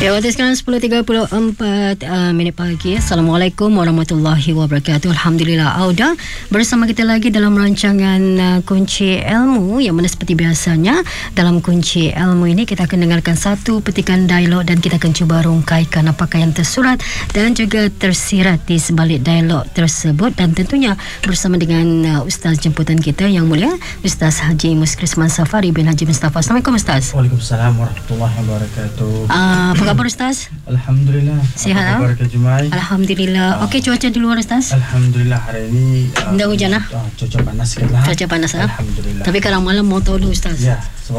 Okay, waktu sekarang 10.34 minit pagi. Assalamualaikum warahmatullahi wabarakatuh. Alhamdulillah, Auda bersama kita lagi dalam rancangan Kunci Ilmu, yang mana seperti biasanya dalam Kunci Ilmu ini kita akan dengarkan satu petikan dialog dan kita akan cuba rungkaikan apakah yang tersurat dan juga tersirat di sebalik dialog tersebut, dan tentunya bersama dengan Ustaz jemputan kita yang mulia, Ustaz Haji Muskrisman Safari bin Haji Mustafa. Assalamualaikum Ustaz. Waalaikumsalam warahmatullahi wabarakatuh. Apa khabar Ustaz? Alhamdulillah. Sihat? Apa khabar Kak Jumai? Alhamdulillah. Okey, cuaca di luar Ustaz? Alhamdulillah, hari ini Dah hujan lah? cuaca panas sikit lah. Cuaca panas lah? Alhamdulillah. Tapi kalau malam mau tahu dulu Ustaz. Ya,